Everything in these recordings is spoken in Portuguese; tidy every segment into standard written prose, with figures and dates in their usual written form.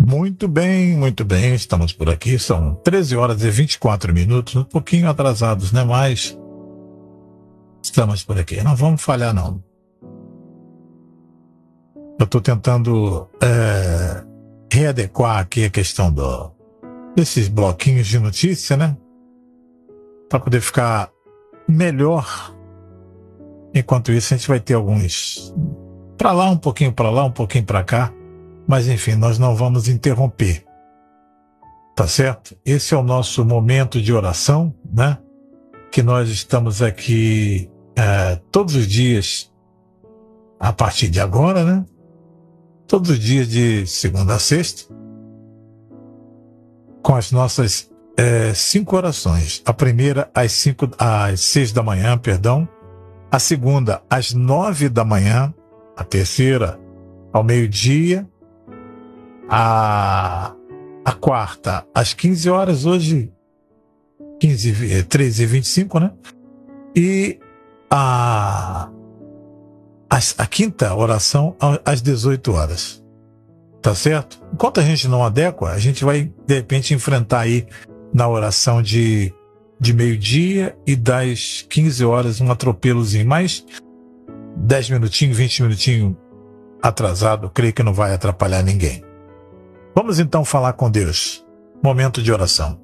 Muito bem, estamos por aqui, são 13 horas e 24 minutos, um pouquinho atrasados, né? Mas estamos por aqui, não vamos falhar não. Eu estou tentando readequar aqui a questão desses bloquinhos de notícia, né? Para poder ficar melhor. Enquanto isso, a gente vai ter alguns para lá, um pouquinho para lá, um pouquinho para cá. Mas enfim, nós não vamos interromper. Tá certo? Esse é o nosso momento de oração, né? Que nós estamos aqui todos os dias, a partir de agora, né? Todos os dias de segunda a sexta, com as nossas 5 orações. A primeira às 6 da manhã, perdão. A segunda às 9 da manhã. A terceira ao meio-dia. A quarta às 15 horas, hoje 13h25, né? E a quinta oração às 18 horas. Tá certo? Enquanto a gente não adequa, a gente vai, de repente, enfrentar aí na oração de meio-dia e das 15 horas um atropelozinho. Mas 10 minutinhos, 20 minutinhos atrasado, creio que não vai atrapalhar ninguém. Vamos então falar com Deus. Momento de oração.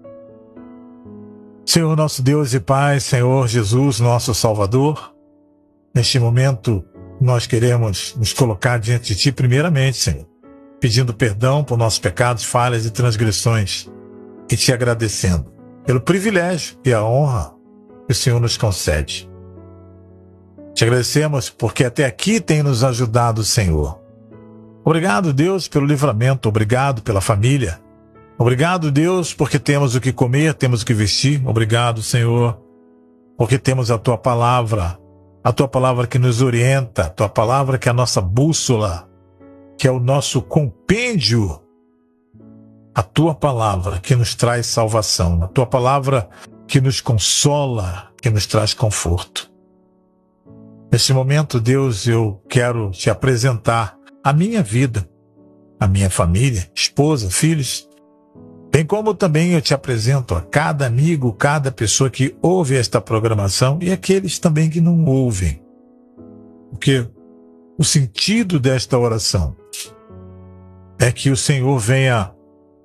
Senhor nosso Deus e Pai, Senhor Jesus, nosso Salvador, neste momento nós queremos nos colocar diante de Ti primeiramente, Senhor, pedindo perdão por nossos pecados, falhas e transgressões e Te agradecendo pelo privilégio e a honra que o Senhor nos concede. Te agradecemos porque até aqui tem nos ajudado, Senhor. Obrigado, Deus, pelo livramento. Obrigado pela família. Obrigado, Deus, porque temos o que comer, temos o que vestir. Obrigado, Senhor, porque temos a Tua palavra que nos orienta, a Tua palavra que é a nossa bússola, que é o nosso compêndio. A Tua palavra que nos traz salvação, a Tua palavra que nos consola, que nos traz conforto. Neste momento, Deus, eu quero Te apresentar a minha vida, a minha família, esposa, filhos, bem como também eu Te apresento a cada amigo, cada pessoa que ouve esta programação e aqueles também que não ouvem. Porque o sentido desta oração é que o Senhor venha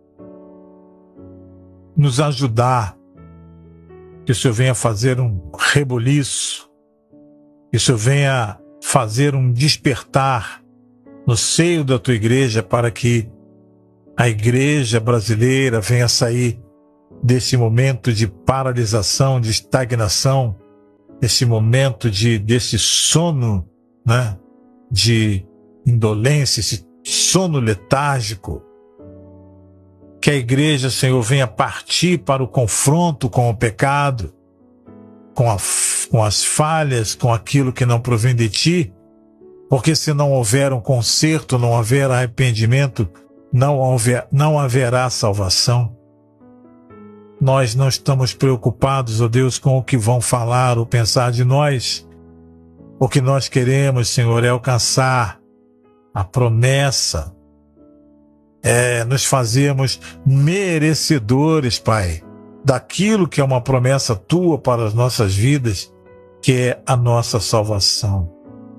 nos ajudar, que o Senhor venha fazer um rebuliço, que o Senhor venha fazer um despertar no seio da Tua igreja, para que a igreja brasileira venha sair desse momento de paralisação, de estagnação, desse momento desse sono, né, de indolência, esse sono letárgico. Que a igreja, Senhor, venha partir para o confronto com o pecado, com as falhas, com aquilo que não provém de Ti, porque se não houver um conserto, não houver arrependimento, não haverá salvação. Nós não estamos preocupados, ó Deus, com o que vão falar ou pensar de nós. O que nós queremos, Senhor, é alcançar a promessa, nos fazermos merecedores, Pai, daquilo que é uma promessa Tua para as nossas vidas, que é a nossa salvação.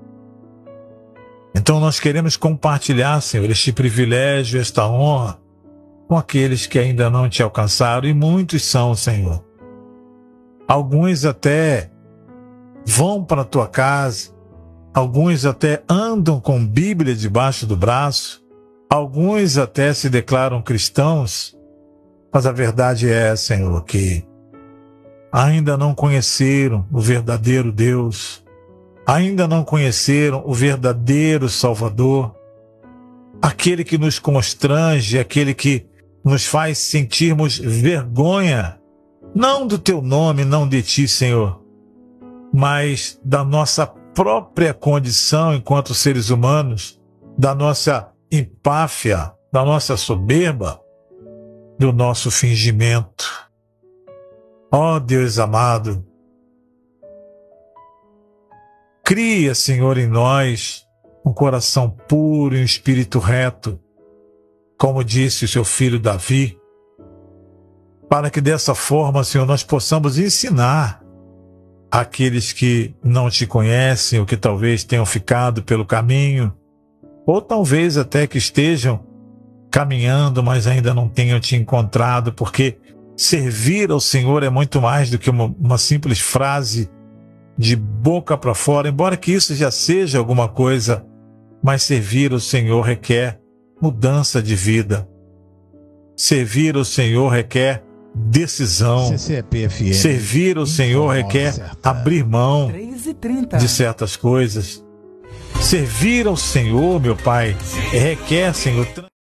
Então nós queremos compartilhar, Senhor, este privilégio, esta honra com aqueles que ainda não Te alcançaram, e muitos são, Senhor. Alguns até vão para a Tua casa, alguns até andam com Bíblia debaixo do braço, alguns até se declaram cristãos, mas a verdade é, Senhor, que ainda não conheceram o verdadeiro Deus, ainda não conheceram o verdadeiro Salvador, aquele que nos constrange, aquele que nos faz sentirmos vergonha, não do Teu nome, não de Ti, Senhor, mas da nossa própria condição enquanto seres humanos, da nossa empáfia, da nossa soberba, do nosso fingimento. Ó Deus amado, cria, Senhor, em nós um coração puro e um espírito reto, como disse o seu filho Davi, para que dessa forma, Senhor, nós possamos ensinar aqueles que não te conhecem ou que talvez tenham ficado pelo caminho, ou talvez até que estejam caminhando, mas ainda não tenham te encontrado, porque servir ao Senhor é muito mais do que uma simples frase de boca para fora, embora que isso já seja alguma coisa, mas servir ao Senhor requer mudança de vida. Servir ao Senhor requer decisão. Servir ao Senhor requer abrir mão de certas coisas. Servir ao Senhor, meu Pai, requer, Senhor,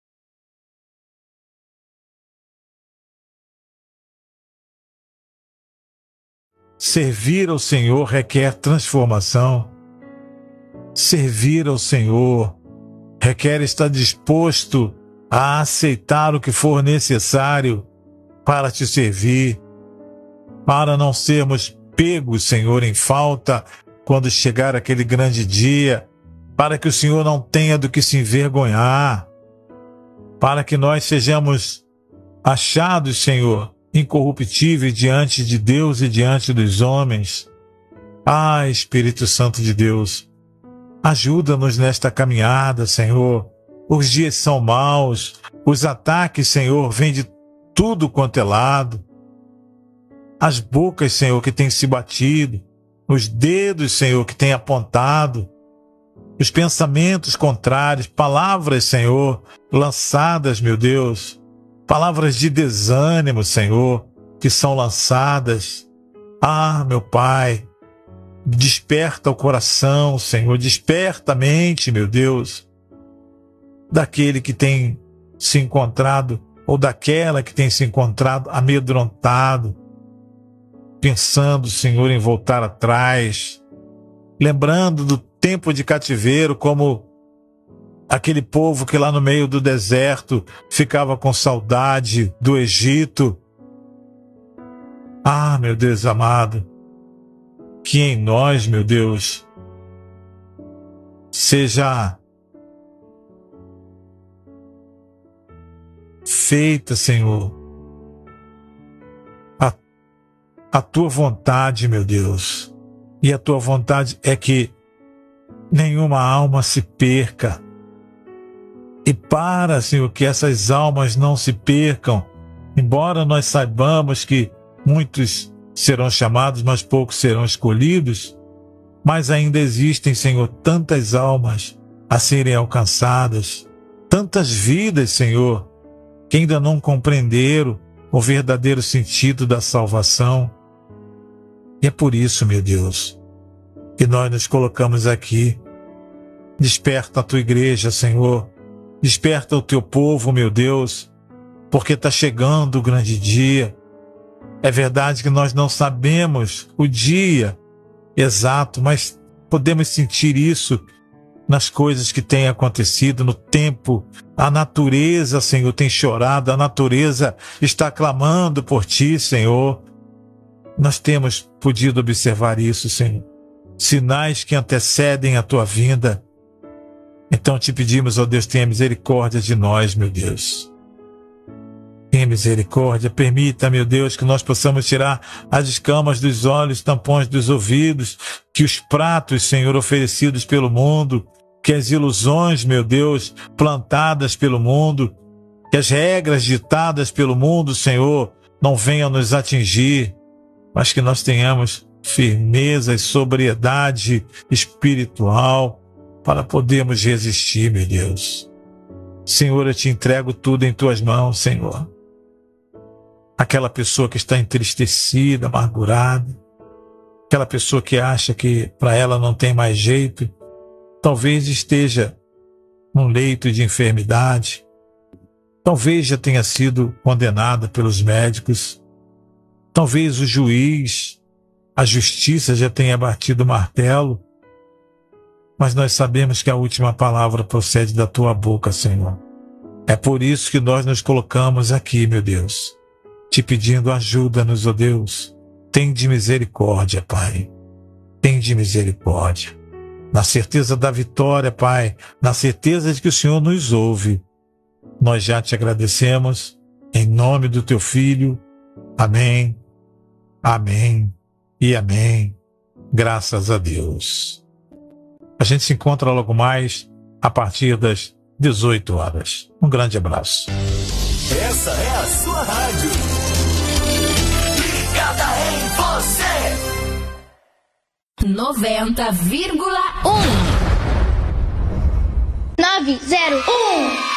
servir ao Senhor requer transformação. Servir ao Senhor requer estar disposto a aceitar o que for necessário para te servir, para não sermos pegos, Senhor, em falta quando chegar aquele grande dia, para que o Senhor não tenha do que se envergonhar, para que nós sejamos achados, Senhor, incorruptíveis diante de Deus e diante dos homens. Ah, Espírito Santo de Deus, ajuda-nos nesta caminhada, Senhor. Os dias são maus, os ataques, Senhor, vêm de tudo quanto é lado. As bocas, Senhor, que têm se batido, os dedos, Senhor, que têm apontado, os pensamentos contrários, palavras, Senhor, lançadas, meu Deus, palavras de desânimo, Senhor, que são lançadas. Ah, meu Pai, desperta o coração, Senhor, desperta a mente, meu Deus, daquele que tem se encontrado, ou daquela que tem se encontrado amedrontado, pensando, Senhor, em voltar atrás, lembrando do tempo de cativeiro, como aquele povo que lá no meio do deserto ficava com saudade do Egito. Ah, meu Deus amado, que em nós, meu Deus, seja feita, Senhor, a tua vontade, meu Deus. E a tua vontade é que nenhuma alma se perca. E para, Senhor, que essas almas não se percam, embora nós saibamos que muitos serão chamados, mas poucos serão escolhidos, mas ainda existem, Senhor, tantas almas a serem alcançadas, tantas vidas, Senhor, que ainda não compreenderam o verdadeiro sentido da salvação. E é por isso, meu Deus, que nós nos colocamos aqui. Desperta a tua igreja, Senhor. Desperta o teu povo, meu Deus, porque está chegando o grande dia. É verdade que nós não sabemos o dia exato, mas podemos sentir isso nas coisas que têm acontecido, no tempo. A natureza, Senhor, tem chorado, a natureza está clamando por ti, Senhor. Nós temos podido observar isso, Senhor. Sinais que antecedem a tua vinda. Então te pedimos, ó Deus, tenha misericórdia de nós, meu Deus. Tenha misericórdia, permita, meu Deus, que nós possamos tirar as escamas dos olhos, tampões dos ouvidos, que os pratos, Senhor, oferecidos pelo mundo, que as ilusões, meu Deus, plantadas pelo mundo, que as regras ditadas pelo mundo, Senhor, não venham nos atingir, mas que nós tenhamos firmeza e sobriedade espiritual para podermos resistir, meu Deus. Senhor, eu te entrego tudo em tuas mãos, Senhor. Aquela pessoa que está entristecida, amargurada, aquela pessoa que acha que para ela não tem mais jeito, talvez esteja num leito de enfermidade, talvez já tenha sido condenada pelos médicos, talvez o juiz, a justiça já tenha batido o martelo, mas nós sabemos que a última palavra procede da tua boca, Senhor. É por isso que nós nos colocamos aqui, meu Deus, te pedindo ajuda-nos, ó Deus. Tende misericórdia, Pai. Tende misericórdia. Na certeza da vitória, Pai, na certeza de que o Senhor nos ouve, Nós já te agradecemos, em nome do teu Filho. Amém, amém e amém. Graças a Deus. A gente se encontra logo mais a partir das 18 horas. Um grande abraço. Essa é a sua rádio. Ligada em você. 90,1 901